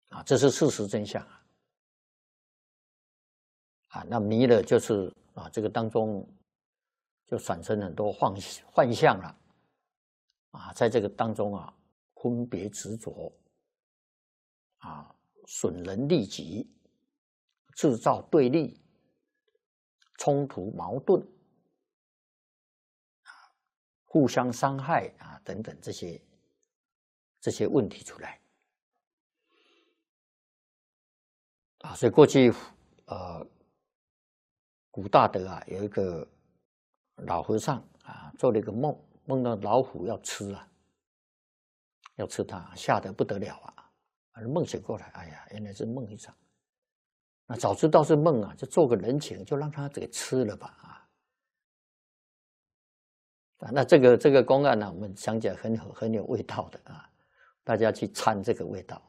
啊，这是事实真相啊。那迷了就是啊，这个当中就产生很多幻象了啊，在这个当中啊，分别执着啊，损人利己，制造对立、冲突、矛盾。互相伤害啊，等等这些问题出来啊，所以过去古大德啊有一个老和尚啊做了一个梦，梦到老虎要吃他，吓得不得了啊！梦醒过来，哎呀，原来是梦一场。那早知道是梦啊，就做个人情，就让他给吃了吧啊！那这个公案呢，我们想起来很有味道的啊，大家去参这个味道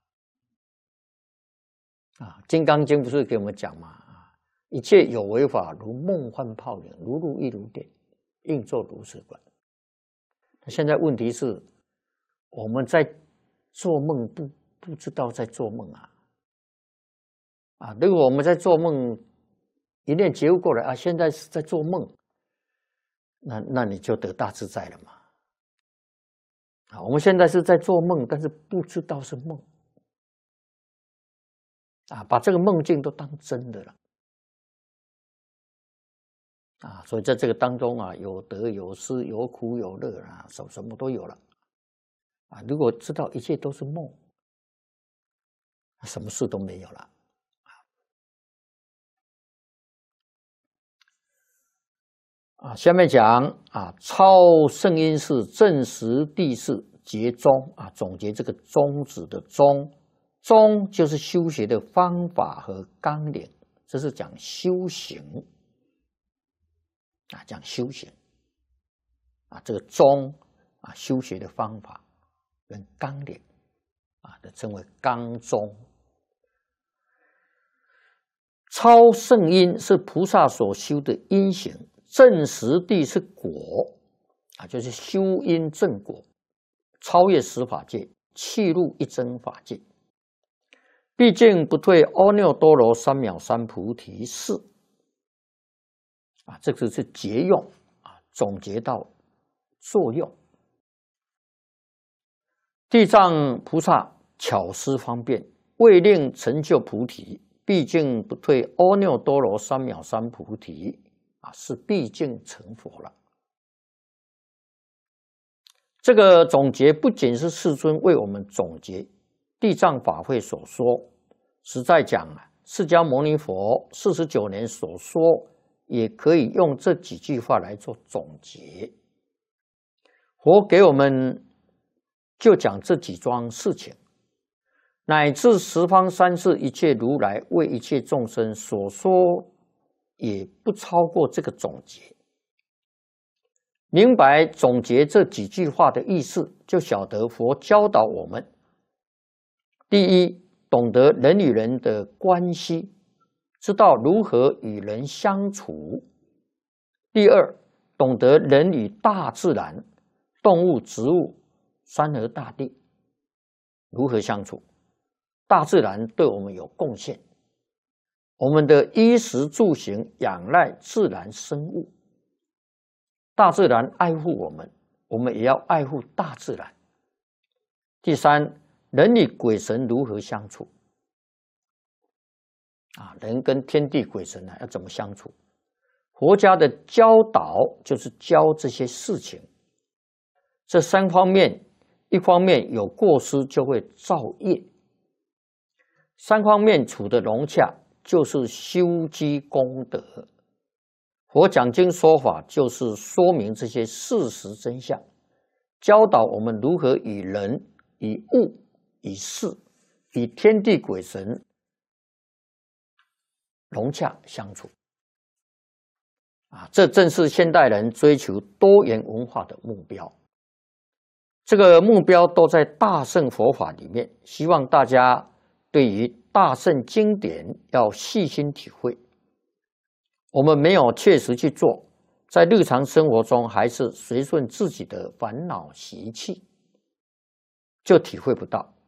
啊。《金刚经》不是给我们讲嘛啊，一切有为法，如梦幻泡影，如露亦如电，应作如是观。现在问题是，我们在做梦不知道在做梦啊！如果我们在做梦，一念觉悟过来啊，现在是在做梦。那你就得大自在了嘛！啊，我们现在是在做梦，但是不知道是梦啊，把这个梦境都当真的了啊，所以在这个当中啊，有得有失，有苦有乐啊，什么都有了啊。如果知道一切都是梦，什么事都没有了。啊，下面讲啊，超圣因是正实地是结宗啊，总结这个宗旨的宗，宗就是修学的方法和纲领，这是讲修行啊，讲修行啊，这个宗啊，修学的方法跟纲领啊，都称为纲宗。超圣因是菩萨所修的因行。正实地是果啊，就是修因正果，超越十法界，契入一真法界，毕竟不退阿耨多罗三藐三菩提是啊，这个是结用啊，总结到作用。地藏菩萨巧思方便，为令成就菩提，毕竟不退阿耨多罗三藐三菩提。啊，是毕竟成佛了。这个总结不仅是世尊为我们总结地藏法会所说，实在讲啊，释迦牟尼佛49年所说，也可以用这几句话来做总结。佛给我们就讲这几桩事情，乃至十方三世一切如来为一切众生所说。也不超过这个总结，明白总结这几句话的意思，就晓得佛教导我们：第一，懂得人与人的关系，知道如何与人相处；第二，懂得人与大自然、动物、植物、山河大地如何相处，大自然对我们有贡献。我们的衣食住行仰赖自然生物，大自然爱护我们，我们也要爱护大自然。第三，人与鬼神如何相处啊？人跟天地鬼神要怎么相处？佛家的教导就是教这些事情。这三方面，一方面有过失就会造业，三方面处得融洽。就是修积功德。佛讲经说法，就是说明这些事实真相，教导我们如何与人、与物、与事、与天地鬼神融洽相处。啊，这正是现代人追求多元文化的目标。这个目标都在大乘佛法里面，希望大家对于大乘经典要细心体会。我们没有切实去做，在日常生活中还是随顺自己的烦恼习气，就体会不到。